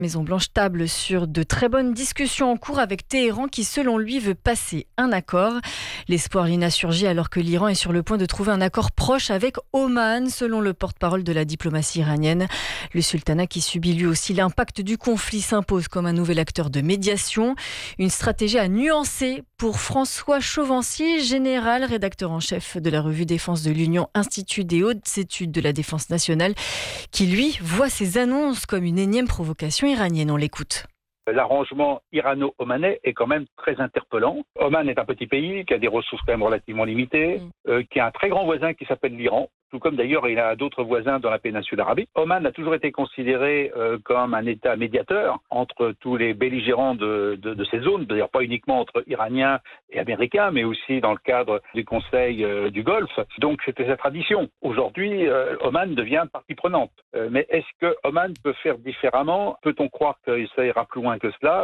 Maison-Blanche table sur de très bonnes discussions en cours avec Téhéran qui, selon lui, veut passer un accord. L'espoir l'INA surgit alors que l'Iran est sur le point de trouver un accord proche avec Oman, selon le porte-parole de la diplomatie iranienne. Le sultanat, qui subit lui aussi l'impact du conflit, s'impose comme un nouvel acteur de médiation. Une stratégie à nuancer pour François Chauvency, général, rédacteur en chef de la revue Défense de l'Union, Institut des hautes études de la défense nationale, qui lui voit ces annonces comme une énième provocation iranienne. On l'écoute. L'arrangement irano-omanais est quand même très interpellant. Oman est un petit pays qui a des ressources quand même relativement limitées, qui a un très grand voisin qui s'appelle l'Iran, tout comme d'ailleurs il a d'autres voisins dans la péninsule arabique. Oman a toujours été considéré comme un État médiateur entre tous les belligérants de ces zones, d'ailleurs pas uniquement entre Iraniens et Américains, mais aussi dans le cadre du Conseil du Golfe. Donc c'était sa tradition. Aujourd'hui, Oman devient partie prenante. Mais est-ce que Oman peut faire différemment? Peut-on croire que ça ira plus loin que cela?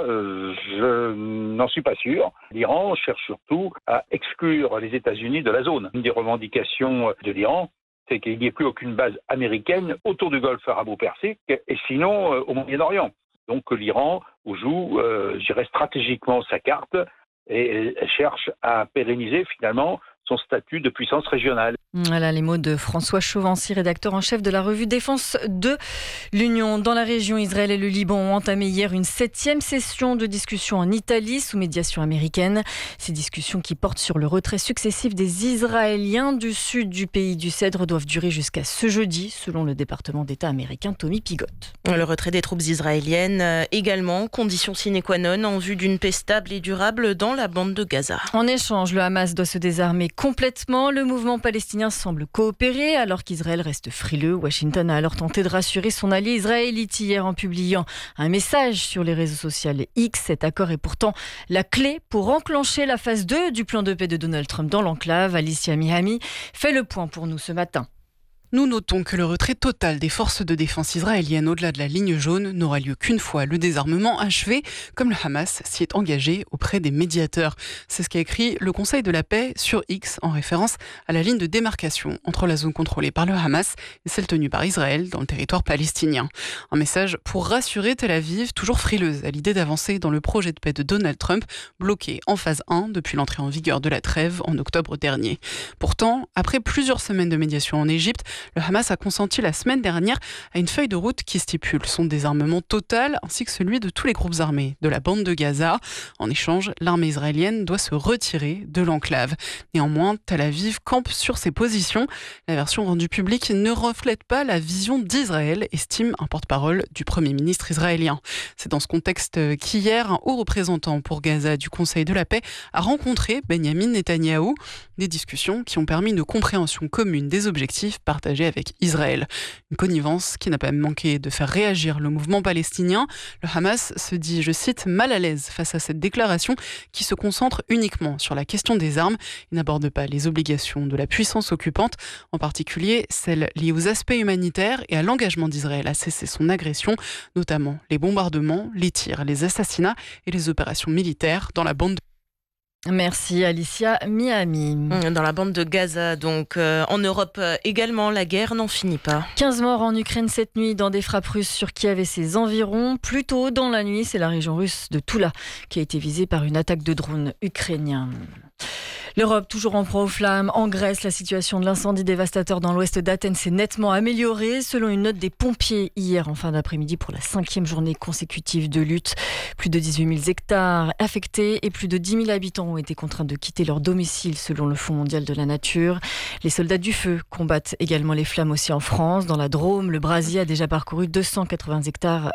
Je n'en suis pas sûr. L'Iran cherche surtout à exclure les États-Unis de la zone. Une des revendications de l'Iran, c'est qu'il n'y ait plus aucune base américaine autour du Golfe arabo-persique et sinon au Moyen-Orient. Donc l'Iran joue, je dirais, stratégiquement sa carte et cherche à pérenniser finalement son statut de puissance régionale. Voilà les mots de François Chauvency, rédacteur en chef de la revue Défense de l'Union. Dans la région, Israël et le Liban ont entamé hier une 7e session de discussion en Italie sous médiation américaine. Ces discussions qui portent sur le retrait successif des Israéliens du sud du pays du Cèdre doivent durer jusqu'à ce jeudi, selon le département d'État américain Tommy Pigott. Le retrait des troupes israéliennes également, condition sine qua non en vue d'une paix stable et durable dans la bande de Gaza. En échange, le Hamas doit se désarmer complètement. Le mouvement palestinien semble coopérer alors qu'Israël reste frileux. Washington a alors tenté de rassurer son allié israélite hier en publiant un message sur les réseaux sociaux X. Cet accord est pourtant la clé pour enclencher la phase 2 du plan de paix de Donald Trump dans l'enclave. Alicia Mihami fait le point pour nous ce matin. Nous notons que le retrait total des forces de défense israéliennes au-delà de la ligne jaune n'aura lieu qu'une fois le désarmement achevé, comme le Hamas s'y est engagé auprès des médiateurs. C'est ce qu'a écrit le Conseil de la paix sur X en référence à la ligne de démarcation entre la zone contrôlée par le Hamas et celle tenue par Israël dans le territoire palestinien. Un message pour rassurer Tel Aviv, toujours frileuse à l'idée d'avancer dans le projet de paix de Donald Trump, bloqué en phase 1 depuis l'entrée en vigueur de la trêve en octobre dernier. Pourtant, après plusieurs semaines de médiation en Égypte, le Hamas a consenti la semaine dernière à une feuille de route qui stipule son désarmement total ainsi que celui de tous les groupes armés de la bande de Gaza. En échange, l'armée israélienne doit se retirer de l'enclave. Néanmoins, Tel Aviv campe sur ses positions. La version rendue publique ne reflète pas la vision d'Israël, estime un porte-parole du Premier ministre israélien. C'est dans ce contexte qu'hier, un haut représentant pour Gaza du Conseil de la paix a rencontré Benyamin Netanyahou. Des discussions qui ont permis une compréhension commune des objectifs partagés avec Israël. Une connivence qui n'a pas manqué de faire réagir le mouvement palestinien. Le Hamas se dit, je cite, mal à l'aise face à cette déclaration qui se concentre uniquement sur la question des armes et n'aborde pas les obligations de la puissance occupante, en particulier celles liées aux aspects humanitaires et à l'engagement d'Israël à cesser son agression, notamment les bombardements, les tirs, les assassinats et les opérations militaires dans la bande de... Merci Alicia Miami. Dans la bande de Gaza, donc en Europe également, la guerre n'en finit pas. 15 morts en Ukraine cette nuit dans des frappes russes sur Kiev et ses environs. Plus tôt dans la nuit, c'est la région russe de Toula qui a été visée par une attaque de drones ukrainiens. L'Europe, toujours en proie aux flammes. En Grèce, la situation de l'incendie dévastateur dans l'ouest d'Athènes s'est nettement améliorée, selon une note des pompiers hier en fin d'après-midi pour la 5e journée consécutive de lutte. Plus de 18 000 hectares affectés et plus de 10 000 habitants ont été contraints de quitter leur domicile, selon le Fonds mondial de la nature. Les soldats du feu combattent également les flammes aussi en France. Dans la Drôme, le brasier a déjà parcouru 280 hectares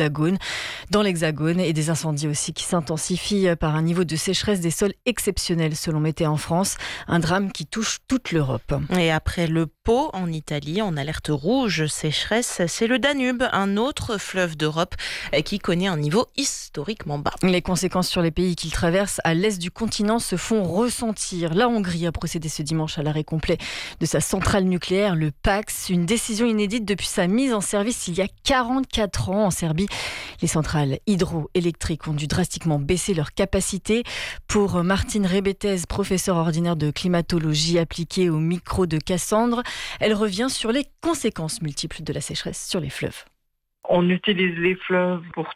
dans l'Hexagone et des incendies aussi qui s'intensifient par un niveau de sécheresse des sols exceptionnel, selon Météo en France, un drame qui touche toute l'Europe. Et après le Pô, en Italie, en alerte rouge sécheresse, c'est le Danube, un autre fleuve d'Europe qui connaît un niveau historiquement bas. Les conséquences sur les pays qu'il traverse à l'est du continent se font ressentir. La Hongrie a procédé ce dimanche à l'arrêt complet de sa centrale nucléaire, le Pax, une décision inédite depuis sa mise en service il y a 44 ans. En Serbie, les centrales hydroélectriques ont dû drastiquement baisser leur capacité. Pour Martine Rebetez, professeure ordinaire de climatologie appliquée au micro de Cassandre, elle revient sur les conséquences multiples de la sécheresse sur les fleuves. On utilise les fleuves pour